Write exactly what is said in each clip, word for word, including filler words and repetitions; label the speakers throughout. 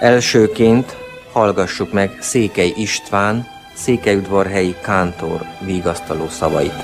Speaker 1: Elsőként hallgassuk meg Székely István, székelyudvarhelyi kántor vigasztaló szavait.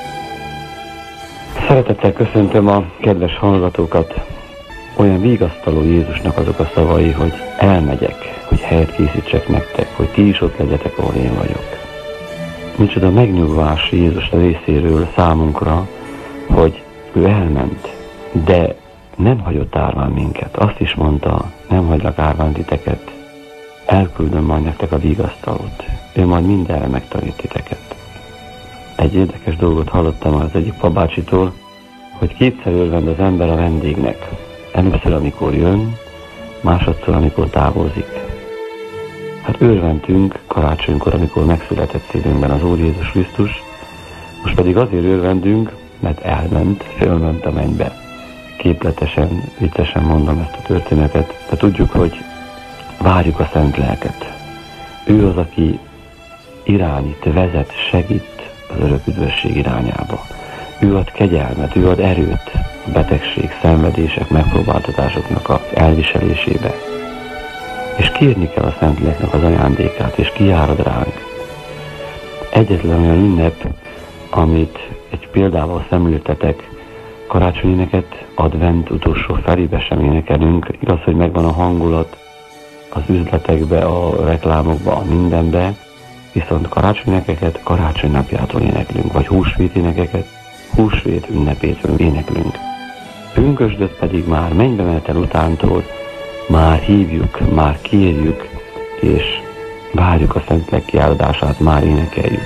Speaker 2: Szeretettel köszöntöm a kedves hallgatókat. Olyan vigasztaló Jézusnak azok a szavai, hogy elmegyek, hogy helyet készítsek nektek, hogy ti is ott legyetek, ahol én vagyok. Micsoda megnyugvás Jézus részéről számunkra, hogy ő elment, de nem hagyott árván minket. Azt is mondta, nem hagylak árván titeket, elküldöm majd nektek a vigasztalót. Ő majd mindenre megtanít titeket. Egy érdekes dolgot hallottam az egyik papbácsitól, hogy kétszer örvend az ember a vendégnek. Először, amikor jön, másodszor, amikor távozik. Hát örvendtünk karácsonykor, amikor megszületett szívünkben az Úr Jézus Krisztus, most pedig azért örvendünk, mert elment, fölment a mennybe. Képletesen, viccesen mondom ezt a történetet, de tudjuk, hogy várjuk a Szent Lelket. Ő az, aki irányít, vezet, segít az örök üdvösség irányába. Ő ad kegyelmet, ő ad erőt a betegség, szenvedések, megpróbáltatásoknak az elviselésébe. És kérni kell a Szent Léleknek az ajándékát, és kiárad ránk. Egyetlen olyan ünnep, amit egy példával szemléltetek, karácsonyéneket advent utolsó felébe sem énekelünk. Igaz, hogy megvan a hangulat az üzletekbe, a reklámokba, a mindenbe, viszont karácsonyénekeket karácsony napjától éneklünk, vagy húsvét énekeket húsvét ünnepétől éneklünk. Pünkösdöt pedig már mennybe menetel utántól már hívjuk, már kérjük, és várjuk a Szentlélek kiáradását, már énekeljük.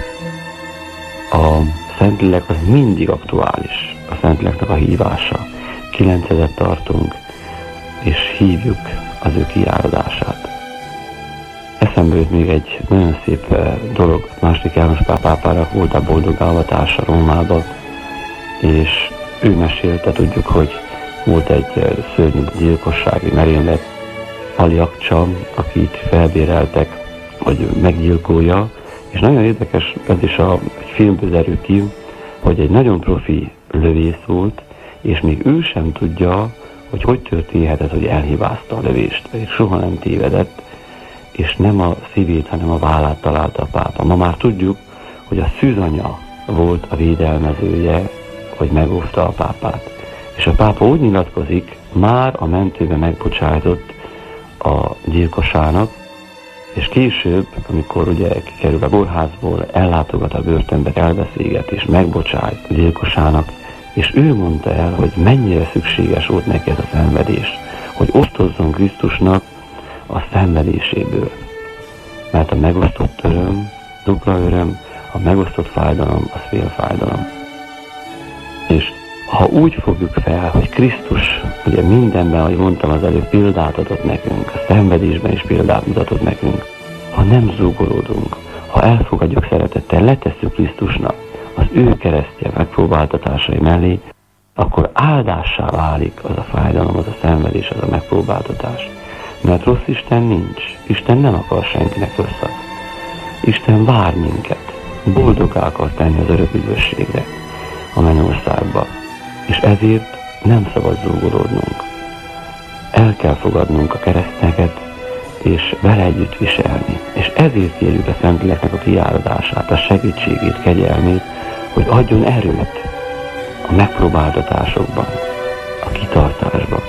Speaker 2: A Szentlélek az mindig aktuális, a Szentléleknek a hívása. Kilencezet tartunk, és hívjuk az ő kiáradását. Eszembe jut még egy nagyon szép dolog. második János Pál pápának volt a boldog avatása Rómába, és ő mesélte, tudjuk, hogy volt egy szörnyű gyilkossági merénylet, Ali Akcsa, akit felbéreltek, hogy meggyilkolja, és nagyon érdekes, ez is a filmből derül ki, hogy egy nagyon profi lövész volt, és még ő sem tudja, hogy hogy történhet ez, hogy elhibázta a lövést, és soha nem tévedett, és nem a szívét, hanem a vállát találta a pápa. Ma már tudjuk, hogy a szűzanya volt a védelmezője, hogy megóvta a pápát. És a pápa úgy nyilatkozik, már a mentőbe megbocsájtott a gyilkosának, és később, amikor ugye kikerül a kórházból, ellátogat a börtönbe, elbeszélget és megbocsájt a gyilkosának, és ő mondta el, hogy mennyire szükséges volt neki ez a szenvedés, hogy osztozzon Krisztusnak a szenvedéséből. Mert a megosztott öröm, dupla öröm, a megosztott fájdalom, az fél fájdalom. És ha úgy fogjuk fel, hogy Krisztus ugye mindenben, ahogy mondtam az előbb, példát adott nekünk, a szenvedésben is példát mutatott nekünk, ha nem zúgolódunk, ha elfogadjuk szeretettel, letesszük Krisztusnak az ő keresztje megpróbáltatásai mellé, akkor áldássá válik az a fájdalom, az a szenvedés, az a megpróbáltatás. Mert rossz Isten nincs. Isten nem akar senkinek rosszat. Isten vár minket. Boldoggá akar tenni az örök üdvösségre, a mennyországba. És ezért nem szabad zúgolódnunk. El kell fogadnunk a keresztneket, és vele együtt viselni. És ezért kérjük a Szentléleknek a kiáradását, a segítségét, kegyelmét, hogy adjon erőt a megpróbáltatásokban, a kitartásban.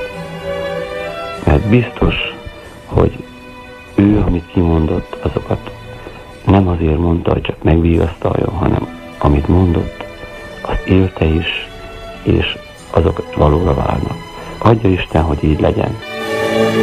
Speaker 2: Mert biztos, hogy ő, amit kimondott, azokat nem azért mondta, hogy csak megvigasztaljon, hanem amit mondott, azt élte is, és azok valóra válnak. Adja Isten, hogy így legyen.